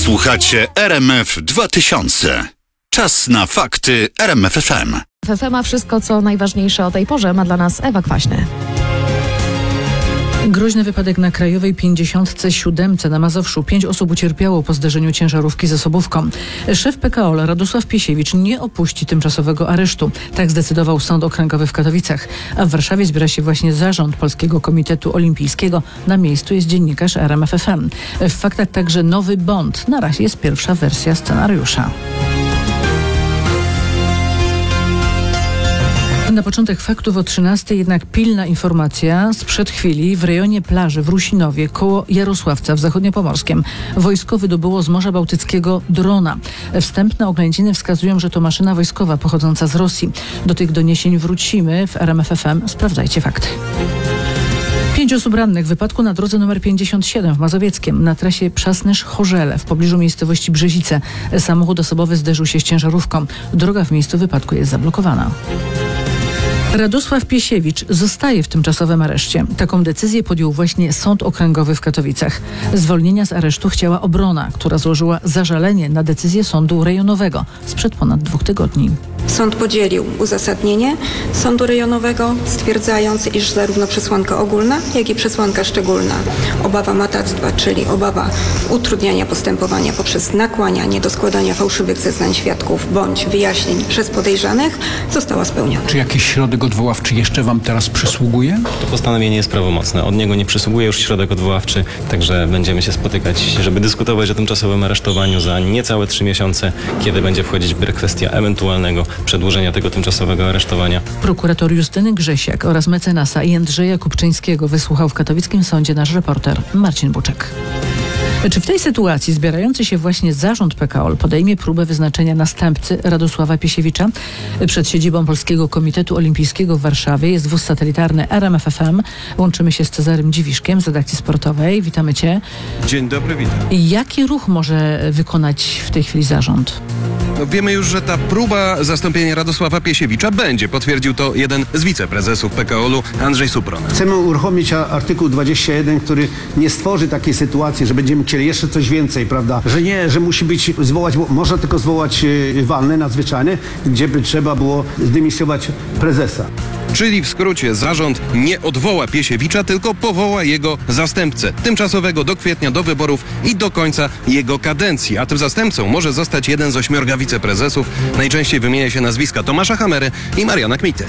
Słuchacie RMF 2000. Czas na fakty RMF FM. FM, a wszystko co najważniejsze o tej porze ma dla nas Ewa Kwaśny. Groźny wypadek na Krajowej 57 na Mazowszu. 5 osób ucierpiało po zderzeniu ciężarówki z osobówką. Szef PKOL Radosław Piesiewicz nie opuści tymczasowego aresztu. Tak zdecydował Sąd Okręgowy w Katowicach. A w Warszawie zbiera się właśnie zarząd Polskiego Komitetu Olimpijskiego. Na miejscu jest dziennikarz RMF FM. W faktach także nowy Bond. Na razie jest pierwsza wersja scenariusza. Na początek faktów o 13:00 jednak pilna informacja sprzed chwili. W rejonie plaży w Rusinowie koło Jarosławca w Zachodniopomorskiem wojsko wydobyło z Morza Bałtyckiego drona. Wstępne oględziny wskazują, że to maszyna wojskowa pochodząca z Rosji. Do tych doniesień wrócimy w RMF FM. Sprawdzajcie fakty. 5 osób rannych w wypadku na drodze nr 57 w Mazowieckiem na trasie Przasnysz-Chorzele w pobliżu miejscowości Brzezice. Samochód osobowy zderzył się z ciężarówką. Droga w miejscu wypadku jest zablokowana. Radosław Piesiewicz zostaje w tymczasowym areszcie. Taką decyzję podjął właśnie Sąd Okręgowy w Katowicach. Zwolnienia z aresztu chciała obrona, która złożyła zażalenie na decyzję sądu rejonowego sprzed ponad 2 tygodni. Sąd podzielił uzasadnienie sądu rejonowego, stwierdzając, iż zarówno przesłanka ogólna, jak i przesłanka szczególna, obawa matactwa, czyli obawa utrudniania postępowania poprzez nakłanianie do składania fałszywych zeznań świadków bądź wyjaśnień przez podejrzanych, została spełniona. Czy jakiś środek odwoławczy jeszcze wam teraz przysługuje? To postanowienie jest prawomocne. Od niego nie przysługuje już środek odwoławczy, także będziemy się spotykać, żeby dyskutować o tymczasowym aresztowaniu za niecałe 3 miesiące, kiedy będzie wchodzić w grę kwestia ewentualnego przedłużenia tego tymczasowego aresztowania. Prokurator Justyny Grzesiak oraz mecenasa Jędrzeja Kupczyńskiego wysłuchał w katowickim sądzie nasz reporter Marcin Buczek. Czy w tej sytuacji zbierający się właśnie zarząd PKOL podejmie próbę wyznaczenia następcy Radosława Piesiewicza? Przed siedzibą Polskiego Komitetu Olimpijskiego w Warszawie jest wóz satelitarny RMF FM. Łączymy się z Cezarym Dziwiszkiem z redakcji sportowej. Witamy Cię. Dzień dobry, witam. Jaki ruch może wykonać w tej chwili zarząd? No, wiemy już, że ta próba zastąpienia Radosława Piesiewicza będzie. Potwierdził to jeden z wiceprezesów PKOL-u, Andrzej Supron. Chcemy uruchomić artykuł 21, który nie stworzy takiej sytuacji, że będziemy chcieli jeszcze coś więcej, prawda? Że nie, że musi być zwołać, można tylko zwołać walne nadzwyczajne, gdzie by trzeba było zdymisjować prezesa. Czyli w skrócie zarząd nie odwoła Piesiewicza, tylko powoła jego zastępcę. Tymczasowego do kwietnia, do wyborów i do końca jego kadencji. A tym zastępcą może zostać jeden z 8 wiceprezesów. Najczęściej wymienia się nazwiska Tomasza Hamery i Mariana Kmity.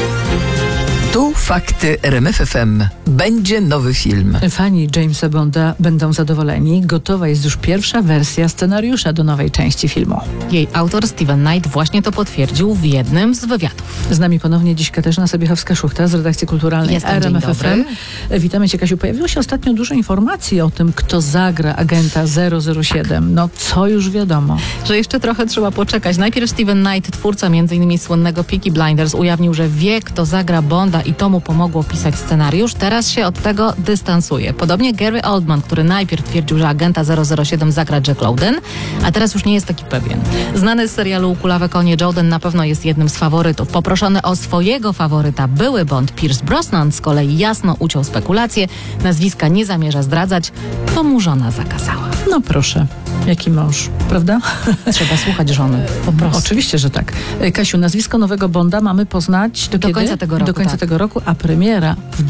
Tu fakty RMF FM. Będzie nowy film. Fani Jamesa Bonda będą zadowoleni. Gotowa jest już pierwsza wersja scenariusza do nowej części filmu. Jej autor Steven Knight właśnie to potwierdził w jednym z wywiadów. Z nami ponownie dziś Katarzyna Sobiechowska-Szuchta z redakcji kulturalnej RMF FM. Witamy Cię, Kasiu. Pojawiło się ostatnio dużo informacji o tym, kto zagra agenta 007. No, co już wiadomo? Że jeszcze trochę trzeba poczekać. Najpierw Steven Knight, twórca m.in. słynnego Peaky Blinders, ujawnił, że wie, kto zagra Bonda i to mu pomogło pisać scenariusz. Teraz się od tego dystansuje. Podobnie Gary Oldman, który najpierw twierdził, że agenta 007 zagra Jack Lowden, a teraz już nie jest taki pewien. Znany z serialu Kulawe konie Jodhen na pewno jest jednym z faworytów. Poproszony o swojego faworyta były Bond Pierce Brosnan z kolei jasno uciął spekulacje. Nazwiska nie zamierza zdradzać, to mu żona zakazała. No proszę. Jaki mąż, prawda? Trzeba słuchać żony, po prostu. Oczywiście, że tak. Kasiu, nazwisko nowego Bonda mamy poznać do końca tego roku. Do końca tego roku, a premiera w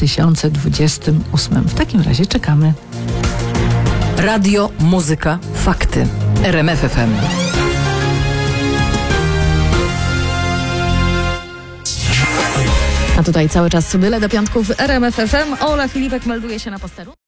2028. W takim razie czekamy. Radio, muzyka, fakty. RMF FM. A tutaj cały czas byle do piątków w RMF FM. Ola Filipek melduje się na posteru.